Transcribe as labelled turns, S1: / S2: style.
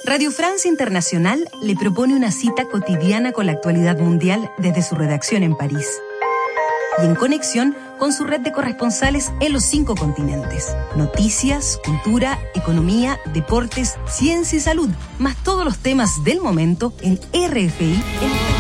S1: Radio Francia Internacional le propone una cita cotidiana con la actualidad mundial desde su redacción en París y en conexión con su red de corresponsales en los 5 continentes. Noticias, cultura, economía, deportes, ciencia y salud, más todos los temas del momento en RFI.